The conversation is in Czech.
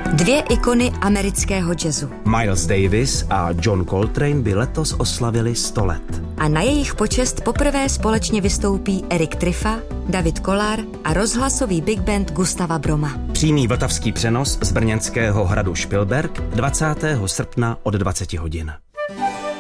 Dvě ikony amerického jazzu. Miles Davis a John Coltrane by letos oslavili 100 let. A na jejich počest poprvé společně vystoupí Erik Triffa, David Kollár a rozhlasový big band Gustava Broma. Přímý vltavský přenos z brněnského hradu Špilberk 20. srpna od 20 hodin.